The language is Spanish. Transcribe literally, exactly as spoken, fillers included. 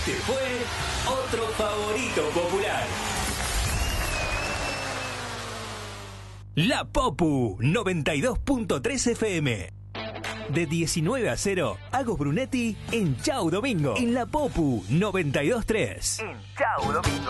Este fue otro favorito popular. La Popu noventa y dos punto tres F M. De diecinueve a cero, Agos Brunetti en Chau Domingo. En La Popu noventa y dos punto tres. En Chau Domingo.